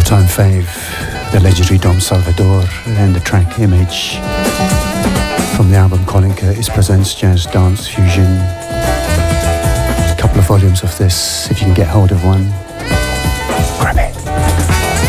all-time fave, the legendary Dom Salvador, and the track Image from the album Colin Curtis Presents Jazz Dance Fusion. A couple of volumes of this, if you can get hold of one, grab it.